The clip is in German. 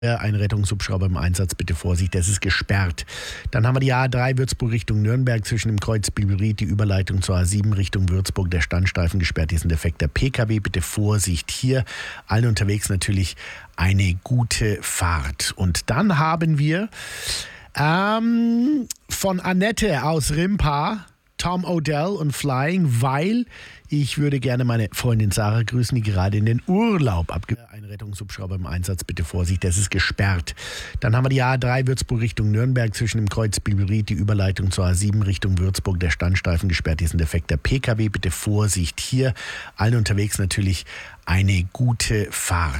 Ein Rettungshubschrauber im Einsatz, bitte Vorsicht, das ist gesperrt. Dann haben wir die A3 Würzburg Richtung Nürnberg zwischen dem Kreuz Bielried, die Überleitung zur A7 Richtung Würzburg, der Standstreifen gesperrt, hier ist ein defekter PKW, bitte Vorsicht hier. Allen unterwegs natürlich eine gute Fahrt. Und dann haben wir von Annette aus Rimpa, Tom O'Dell und Flying, weil ich würde gerne meine Freundin Sarah grüßen, die gerade in den Urlaub Ein Rettungshubschrauber im Einsatz, bitte Vorsicht, das ist gesperrt. Dann haben wir die A3 Würzburg Richtung Nürnberg zwischen dem Kreuz Bielried, die Überleitung zur A7 Richtung Würzburg, der Standstreifen gesperrt, hier ist ein defekter PKW, bitte Vorsicht hier. Allen unterwegs natürlich eine gute Fahrt.